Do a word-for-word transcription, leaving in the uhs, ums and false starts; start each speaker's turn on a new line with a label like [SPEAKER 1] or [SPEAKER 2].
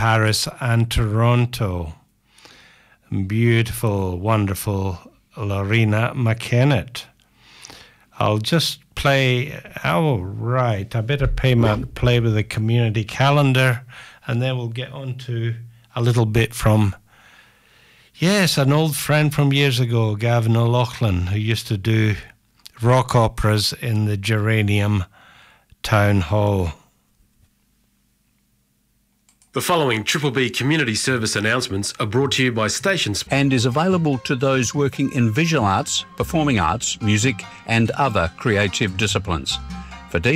[SPEAKER 1] Paris and Toronto. Beautiful, wonderful Lorena McKennett. I'll just play, oh, right, I better pay my, play with the community calendar, and then we'll get on to a little bit from, yes, an old friend from years ago, Gavin O'Loughlin, who used to do rock operas in the Geranium Town Hall.
[SPEAKER 2] The following Triple B community service announcements are brought to you by Stations
[SPEAKER 3] and is available to those working in visual arts, performing arts, music and other creative disciplines.